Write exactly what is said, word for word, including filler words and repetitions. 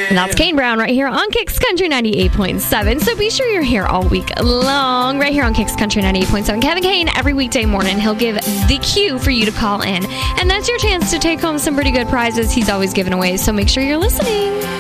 And that's Kane Brown right here on Kicks Country ninety-eight point seven. So be sure you're here all week long right here on Kicks Country ninety-eight point seven. Kevin Kane, every weekday morning, he'll give the cue for you to call in. And that's your chance to take home some pretty good prizes he's always giving away. So make sure you're listening.